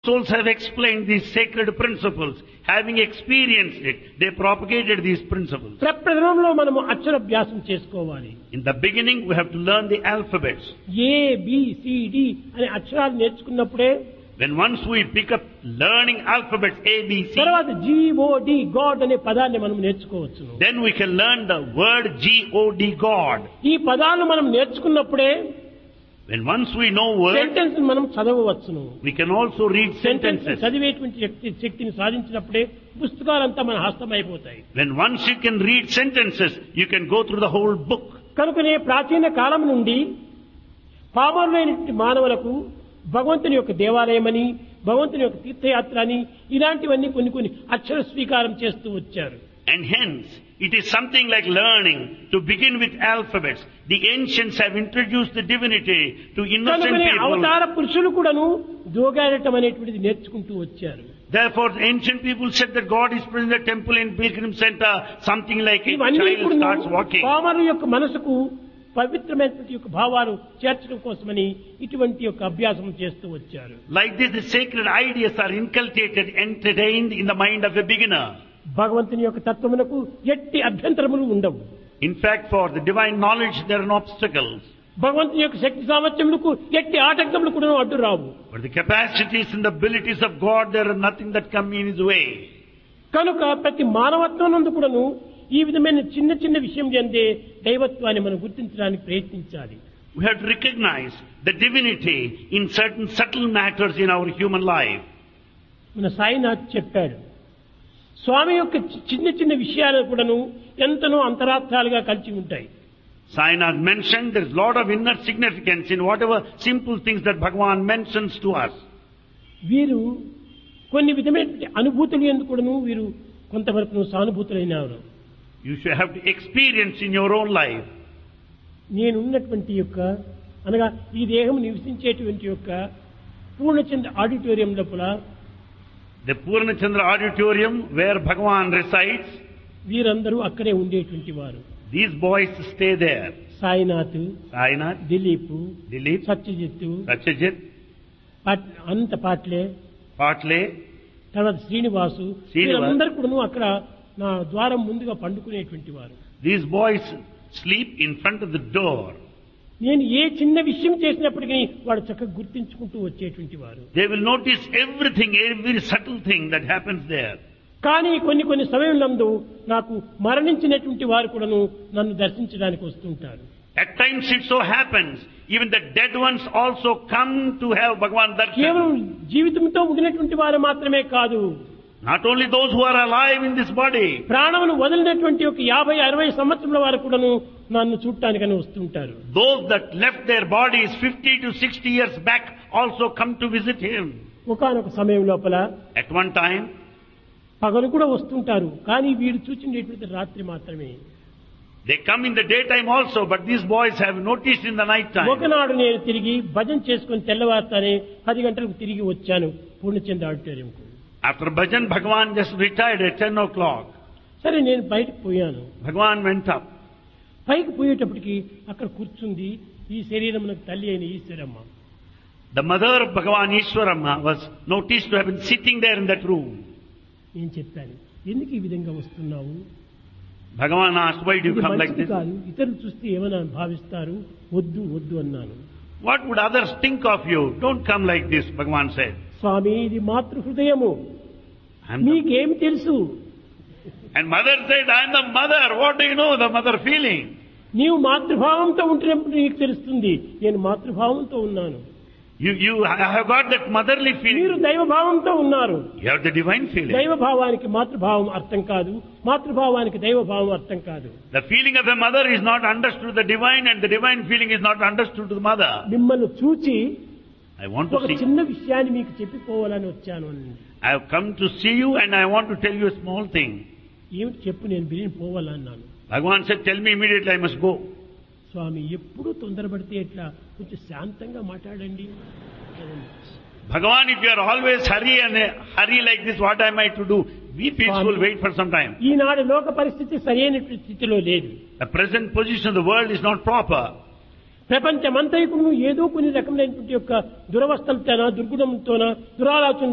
Souls have explained these sacred principles. Having experienced it, they propagated these principles. ప్రప్రథమంలో మనము అక్షరాభ్యాసం చేసుకోవాలి. In the beginning, we have to learn the alphabets. A, B, C, D అనే అక్షరాలు నేర్చుకున్నప్పుడే When once we pick up learning alphabets A, B, C, తర్వాత God, God అనే పదాన్ని మనం నేర్చుకోవచ్చు. then we can learn the word God, God. ఈ పదాలను మనం నేర్చుకున్నప్పుడే When once we know words, sentence మనం చదవవచ్చును. we can also read sentence sentences. చదివేటువంటి శక్తిని సాధించినప్పుడే పుస్తకాలంతా మన హస్తమైపోతాయి. When once you can read sentences, you can go through the whole book. కనుకనే ప్రాచీన కాలం నుండి పామరులైనటువంటి మానవులకు భగవంతుని యొక్క దేవాలయమని, భగవంతుని యొక్క తీర్థయాత్ర అని ఇలాంటివన్నీ కొన్ని అక్షర స్వీకారం చేస్తూ వచ్చారు. And hence, it is something like learning to begin with alphabets. The ancients have introduced the divinity to innocent కనుకనే people. అవతార పురుషులు కూడాను దోగాడటం అనేటువంటిది నేర్చుకుంటూ వచ్చారు. Therefore, the ancient people said that God is present in the temple in Pilgrim Center, something like a ఇవన్నీ child కూడాను starts walking. పామరుల యొక్క మనసుకు పవిత్రమైనటువంటి యొక్క భావాలు చేర్చడం కోసమని ఇటువంటి యొక్క అభ్యాసం చేస్తూ వచ్చారు. Like this, the sacred ideas are inculcated, entertained in the mind of a beginner. భగవంతుని యొక్క తత్వమునకు ఎట్టి అభ్యంతరములు ఉండవు. In fact, for the divine knowledge, there are no obstacles. భగవంతుని యొక్క శక్తి సామర్థ్యములకు ఎట్టి ఆటంకములు కూడా అడ్డు రావు. But the capacities and the abilities of God, there are nothing that come in His way. కనుక ప్రతి మానవత్వం నందు కూడాను ఈ విధమైన చిన్న చిన్న విషయం చెందే దైవత్వాన్ని మనం గుర్తించడానికి ప్రయత్నించాలి. We have to recognize the divinity in certain subtle matters in our human life. మన సాయినాథ్ చెప్పాడు, స్వామి యొక్క చిన్న చిన్న విషయాలు కూడాను ఎంతనో అంతరార్థాలుగా కలిసి ఉంటాయి. Sainath mentioned there is a lot of inner significance in whatever simple things that Bhagavan mentions to us. వీరు కొన్ని విధమైన అనుభూతులు ఎందుకు కూడాను వీరు కొంతవరకు సానుభూతులైనారు. You should have to experience in your own life. నేనున్నటువంటి యొక్క అనగా ఈ దేహం నివసించేటువంటి యొక్క పూర్ణచంద్ర ఆడిటోరియం లోపల The Purnachandra auditorium where Bhagavan resides, వీరందరూ అక్కడే ఉండేటువంటి వారు. these boys stay there. Sainath, Sainath, Dilip, Dilip, Satyajit, Satyajit, Anantha పాట్లే, Patle, తర్వాత శ్రీనివాసు, శ్రీనివాస్. వీరందరూ కూడా అక్కడ నా ద్వారం ముందుగా పండుకునేటువంటి వారు. these boys sleep in front of the door. నేను ఏ చిన్న విషయం చేసినప్పటికీ వాడు చక్కగా గుర్తించుకుంటూ వచ్చేటువంటి వారు. They will notice everything, every subtle thing that happens there. కానీ కొన్ని సమయంలో నాకు మరణించినటువంటి వారు కూడాను నన్ను దర్శించడానికి వస్తుంటారు. At times it so happens, even the dead ones also come to have Bhagavan కేవలం darshan. జీవితంతో ముగినటువంటి వారు మాత్రమే కాదు, Not only those who are alive in this body, ప్రాణమును వదిలినటువంటి ఒక 50-60 సంవత్సరాల వారు కూడాను నన్ను చూడటానికని వస్తుంటారు. those that left their bodies 50 to 60 years back also come to visit him. ఒకానొక సమయం లోపల At one time, పగలు కూడా వస్తుంటారు, కానీ వీడు చూచినటువంటి రాత్రి మాత్రమే. they come in the daytime also, but these boys have noticed in the night time. ఒకనాడు నేను తిరిగి భజన చేసుకుని తెల్లవారుతానే 10 గంటలకు తిరిగి వచ్చాను Purnachandra ఆడిటోరియంకు. After bhajan, Bhagavan just retired at 10 o'clock. సరే నేను బయటకు పోయాను. Bhagavan went up. పైకి పోయేటప్పటికి అక్కడ కూర్చుంది ఈ శరీరమునకు తల్లి అయిన Eshwaramma. The mother of Bhagavan Ishwaramma was noticed to have been sitting there in that room. నేను చెప్పాను, ఎందుకు ఈ విధంగా వస్తున్నావు? Bhagavan asked, why do you ఇది come like మంచిది this? కాదు, ఇతరులు చూస్తే ఏమైనా భావిస్తారు, వద్దు అన్నాను. What would others think of you? Don't come like this, Bhagavan said. స్వామి, ఇది మాతృ హృదయము, I'm the- మీకేమి తెలుసు? And mother said, I am the mother. What do you know, the mother feeling? నీవు మాతృభావంతో ఉంటున్నప్పుడు నీకు తెలుస్తుంది, నేను మాతృభావంతో ఉన్నాను. You have got that motherly మీరు feeling. దైవభావంతో ఉన్నారు. You have the divine feeling. దైవభావానికి మాతృభావం అర్థం కాదు, మాతృభావానికి దైవభావం అర్థం కాదు. The feeling of a mother is not understood to the divine, and the divine feeling is not understood to the mother. మిమ్మల్ని చూచి I want ఒక to see. చిన్న విషయాన్ని మీకు చెప్పిపోవాలని వచ్చాను అని. I have come to see you, and I want to tell you a small thing. ఏమిటి చెప్పు, నేను బిరిని పోవాలన్నాను. Bhagavan said, tell me immediately, I must go. స్వామి, ఎప్పుడూ తొందరపడితే ఎట్లా, కొంచెం శాంతంగా మాట్లాడండి. Bhagavan, if you are always hurry like this, what am I to do? Be peaceful, wait for some time. ఈనాడు లోక పరిస్థితి సరైన స్థితిలో లేదు. The present position of the world is not proper. ప్రపంచమంతా ఇప్పుడు ఏదో కొన్ని రకమైనటువంటి యొక్క దురవస్థలతోనా, దుర్గుణంతోనా, దురాలోచన